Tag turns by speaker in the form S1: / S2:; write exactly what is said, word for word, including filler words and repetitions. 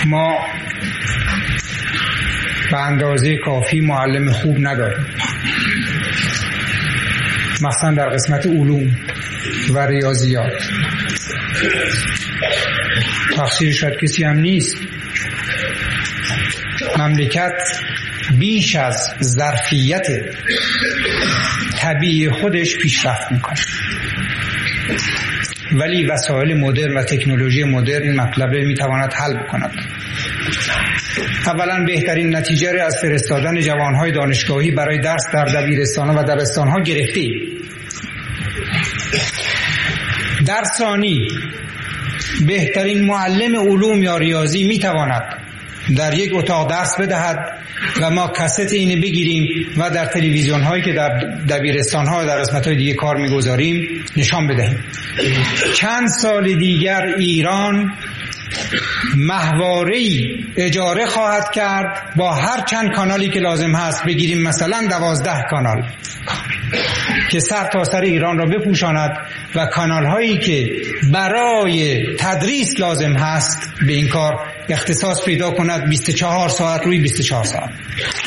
S1: ما به اندازه کافی معلم خوب نداریم، مثلا در قسمت علوم و ریاضیات. تقصیر شاید کسی هم نیست. مملکت بیش از ظرفیت طبیعی خودش پیشرفت میکنه، ولی وسایل مدرن و تکنولوژی مدرن این مطلب میتواند حل بکند. اولا بهترین نتیجه را از فرستادن جوانهای دانشگاهی برای درس در دبیرستان‌ها و دبستان‌ها گرفتیم. در ثانی بهترین معلم علوم یا ریاضی میتواند در یک اتاق درس بدهد و ما کست اینو بگیریم و در تلویزیون هایی که در دبیرستان ها و در قسمت های دیگه کار میگذاریم نشان بدهیم. چند سال دیگر ایران ماهواره‌ای اجاره خواهد کرد با هر چند کانالی که لازم هست، بگیریم مثلا دوازده کانال که سر تا سر ایران را بپوشاند و کانال هایی که برای تدریس لازم هست به این کار اختصاص پیدا کند بیست و چهار ساعت روی بیست و چهار ساعت.